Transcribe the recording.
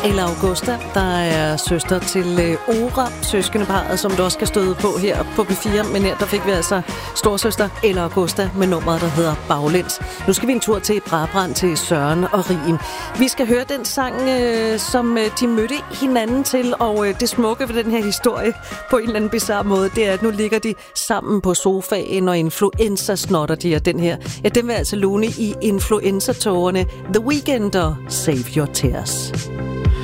Eller Augusta, der er søster til Ora, søskendeparret, som du også skal støde på her på B4. Men her, der fik vi altså storsøster Eller Augusta med nummeret, der hedder Baglæns. Nu skal vi en tur til Brabrand, til Søren og Rim. Vi skal høre den sang, som de mødte hinanden til, og det smukke ved den her historie på en eller anden bizarre måde, det er, at nu ligger de sammen på sofaen, og influenza snotter de, og den her, ja, den vil altså lune i influenza-tårerne The Weeknd og Save Your Tears.